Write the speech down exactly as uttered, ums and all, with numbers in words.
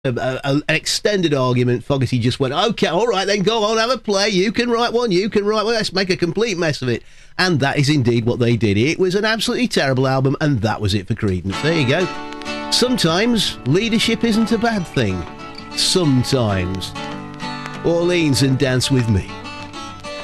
a, a, an extended argument, Fogerty just went, OK, all right, then go on, have a play. You can write one, you can write one. Let's make a complete mess of it. And that is indeed what they did. It was an absolutely terrible album, and that was it for Creedence. There you go. Sometimes leadership isn't a bad thing. Sometimes. Orleans and Dance With Me.